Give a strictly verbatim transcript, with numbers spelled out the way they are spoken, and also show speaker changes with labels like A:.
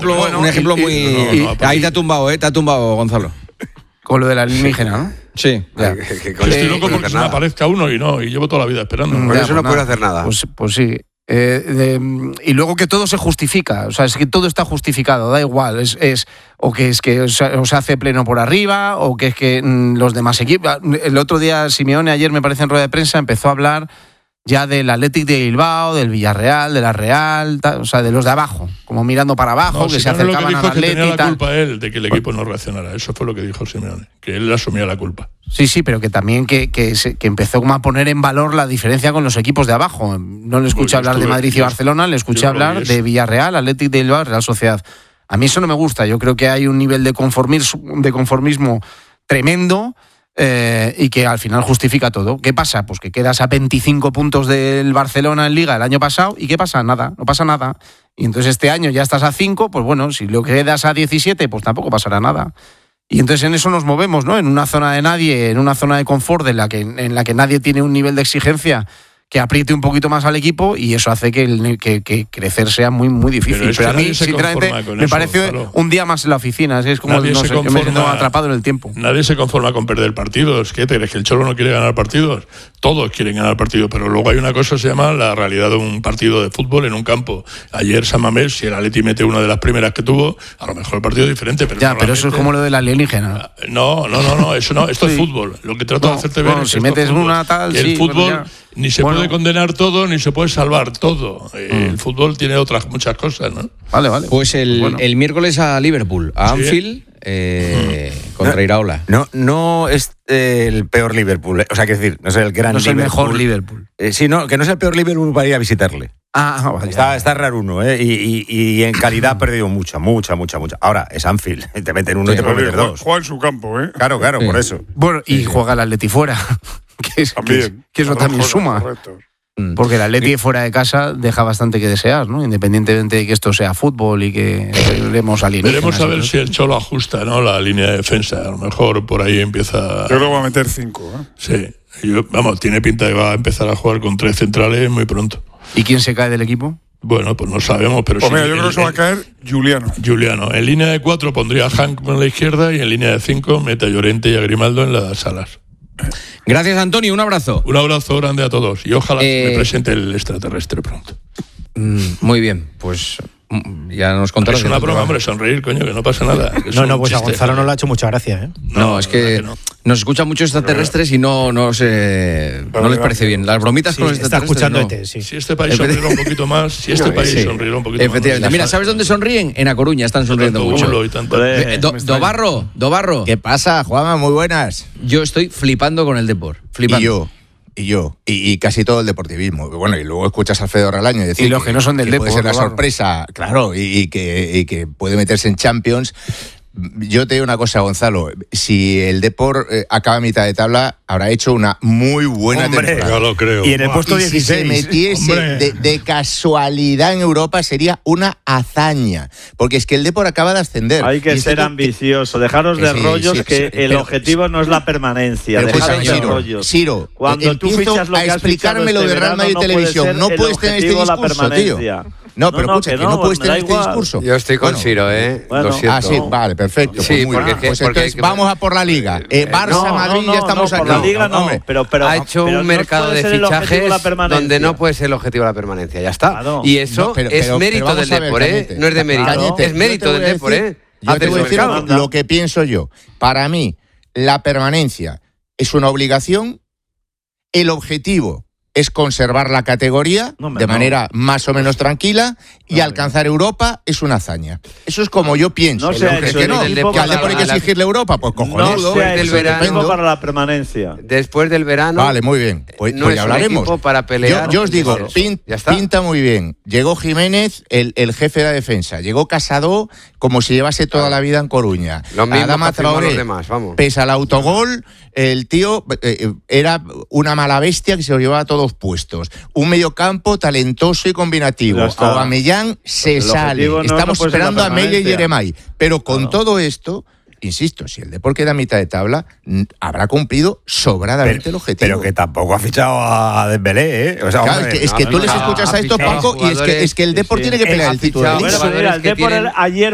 A: ejemplo, bueno, un ejemplo y, muy... Y, no, no, ahí te ha tumbado, ¿eh? Te ha tumbado, Gonzalo.
B: Con lo de la alienígena, ¿no?
A: Sí.
C: Ya. Que, que, que Estoy loco porque se me aparezca uno y no, y llevo toda la vida esperando.
D: Por
C: ya,
D: eso
C: pues
D: no
C: nada.
D: puedo hacer nada.
B: Pues, pues sí. Eh, de, y luego que todo se justifica, o sea, es que todo está justificado, da igual, es, es o que es que os, os hace pleno por arriba, o que es que mm, los demás equipos. El otro día, Simeone, ayer me parece en rueda de prensa, empezó a hablar ya del Athletic de Bilbao, del Villarreal, de la Real, tal, o sea, de los de abajo, como mirando para abajo,
C: no,
B: que
C: Simeone
B: se acercaban
C: lo que dijo
B: al Athletic.
C: Que tenía la
B: tal.
C: culpa él de que el equipo no reaccionara, eso fue lo que dijo Simeone, que él asumía la culpa.
B: Sí, sí, pero que también que, que, se, que empezó como a poner en valor la diferencia con los equipos de abajo. No le escuché Uy, hablar estuve, de Madrid y Barcelona, le escuché hablar de Villarreal, Athletic de Bilbao, Real Sociedad. A mí eso no me gusta, yo creo que hay un nivel de conformismo, de conformismo tremendo. Eh, y que al final justifica todo. ¿Qué pasa? Pues que quedas a veinticinco puntos del Barcelona en Liga el año pasado y ¿qué pasa? Nada, no pasa nada. Y entonces este año ya estás a cinco, pues bueno, si lo quedas a diecisiete, pues tampoco pasará nada. Y entonces en eso nos movemos, ¿no? En una zona de nadie, en una zona de confort en la que, en la que nadie tiene un nivel de exigencia que apriete un poquito más al equipo y eso hace que, el, que, que crecer sea muy muy difícil. Pero, pero a mí, sinceramente, me eso, parece claro. un día más en la oficina. Es como, no sé, conforma, yo me siento atrapado en el tiempo.
C: Nadie se conforma con perder partidos. ¿Qué te crees? ¿Que el Cholo no quiere ganar partidos? Todos quieren ganar partidos, pero luego hay una cosa que se llama la realidad de un partido de fútbol en un campo. Ayer San Mamés, si el Atleti mete una de las primeras que tuvo, a lo mejor el partido es diferente. Pero
B: ya, pero eso es como lo de la alienígena.
C: No, no, no, no, eso no. Esto sí. es fútbol. Lo que trato no, de hacerte ver
B: no,
C: es
B: si metes
C: fútbol.
B: una tal,
C: el
B: sí,
C: fútbol
B: bueno,
C: ni se bueno. puede condenar todo ni se puede salvar todo. Mm. El fútbol tiene otras muchas cosas, ¿no?
B: Vale, vale.
A: Pues el, bueno. el miércoles a Liverpool, a sí. Anfield, eh, mm. contra Iraola.
D: No, no es eh, el peor Liverpool, eh. o sea, que decir, no es el gran
B: no es
D: Liverpool.
B: el mejor Liverpool.
D: Eh, sí, no, que no es el peor Liverpool para ir a visitarle.
B: Ah, vale.
D: Está, está raro uno, ¿eh? Y, y, y en calidad ha perdido mucha, mucha, mucha, mucha. Ahora, es Anfield. Te meten uno sí, y te pueden meter dos.
E: Juega en su campo, ¿eh?
D: Claro, claro, sí. por eso.
B: Bueno, y sí. juega el Atleti fuera. que, es, que, es, que eso también suma. Correctos. Porque el Atleti sí. fuera de casa deja bastante que desear, ¿no? Independientemente de que esto sea fútbol y que veremos alienígenas.
C: Veremos a ver si el Cholo ajusta, ¿no? La línea de defensa. A lo mejor por ahí empieza...
E: Yo creo que va a meter cinco, ¿eh?
C: Sí. Yo, vamos, tiene pinta de que va a empezar a jugar con tres centrales muy pronto.
B: ¿Y quién se cae del equipo?
C: Bueno, pues no sabemos, pero
E: pues
C: sí.
E: Mira, yo creo que se va a caer Juliano.
C: Juliano. En línea de cuatro pondría a Hank por la izquierda y en línea de cinco mete a Llorente y a Grimaldo en las alas.
A: Gracias, Antonio. Un abrazo.
C: Un abrazo grande a todos. Y ojalá eh... me presente el extraterrestre pronto.
A: Mm, muy bien, pues ya nos contarás.
C: Es una broma, hombre, sonreír, coño, que no pasa nada.
F: No, no, pues chiste, a Gonzalo ¿no? no le ha hecho mucha gracia, ¿eh?
A: No, no es que, que no. nos escuchan muchos extraterrestres y no, no, se, no les parece bien. Las bromitas sí, con los extraterrestres.
F: Está escuchando
A: no.
F: E T, sí.
C: Si este país sonriera un poquito más, si este país sí. sonriera un poquito
A: Efectivamente.
C: más.
A: Mira, ¿sabes dónde sonríen? En A Coruña están sonriendo mucho. Do, Dobarro, Dobarro.
D: ¿Qué pasa, Juanma? Muy buenas.
A: Yo estoy flipando con el deporte. Flipando.
D: Y yo. Y yo, y, y casi todo el deportivismo. Bueno, y luego escuchas a Alfredo Relaño y decir
B: y los que, que no son del
D: deporte puede ser la
B: claro.
D: sorpresa, claro, y, y, que, y que puede meterse en Champions. Yo te digo una cosa, Gonzalo, si el Depor eh, acaba a mitad de tabla, habrá hecho una muy buena
E: Hombre,
D: temporada.
C: Yo lo creo.
F: Y en el puesto
D: y
F: dieciséis.
D: Si se metiese de, de casualidad en Europa sería una hazaña, porque es que el Depor acaba de ascender.
G: Hay que ser ambicioso, dejaros de sí, rollos, sí, que sí, el pero, objetivo no es la permanencia. Dejaros de
D: Ciro,
G: rollos.
D: Ciro,
G: cuando tú fichas lo que has
D: explicarme lo de Real Madrid Televisión, no puedes tener este discurso, tío. No, pero no, no, escucha, que, que no, no puedes tener este igual. discurso.
H: Yo estoy con
D: bueno,
H: Ciro, ¿eh?
G: Bueno,
H: lo siento.
D: Ah, sí, vale, perfecto.
H: Sí,
D: pues muy
H: porque,
D: bien.
H: que,
D: Pues
H: porque
D: entonces
H: que,
D: vamos a por la Liga. Eh, Barça,
G: no,
D: Madrid,
G: no,
D: ya estamos
G: no,
D: aquí.
G: por la Liga no,
D: hombre.
G: pero, pero,
H: ha hecho
G: pero
H: un
G: no
H: mercado de fichajes donde no puede ser el objetivo de la permanencia. Ya está. Claro. Y eso no, pero, es pero, mérito pero del Depor, ¿eh? No es de mérito.
D: Cállate,
H: es mérito del Depor, ¿eh?
D: Yo te voy a decir lo que pienso yo. Para mí, la permanencia es una obligación. El objetivo es conservar la categoría no, de manera no. más o menos tranquila y no, alcanzar Europa es una hazaña. Eso es como yo pienso.
G: No se ha hecho
D: que no,
G: el
D: que al Depor hay que exigirle Europa, pues cojones.
G: No se ha hecho el equipo para la permanencia.
H: Después del verano.
D: Vale, muy bien. Pues,
H: no
D: pues
H: es
D: ya hablaremos.
H: Un equipo para pelear.
D: Yo, yo os digo, pin, pinta muy bien. Llegó Jiménez, el, el jefe de la defensa. Llegó Casado como si llevase toda la vida en Coruña.
H: Adama Traoré, los demás, vamos.
D: Pese al autogol, el tío eh, era una mala bestia que se lo llevaba a todos puestos. Un mediocampo talentoso y combinativo. Aubameyang se sale. No, Estamos no esperando a Mella y Yeremay. Pero con claro. todo esto, insisto, si el Depor queda a mitad de tabla, habrá cumplido sobradamente
F: pero,
D: el objetivo.
F: Pero que tampoco ha fichado a Dembélé, ¿eh? O sea,
D: claro, es que, es que no, tú no, les escuchas no, a estos, Paco, y es que, es que el Depor tiene que pelear el título.
G: Bueno, el Depor ayer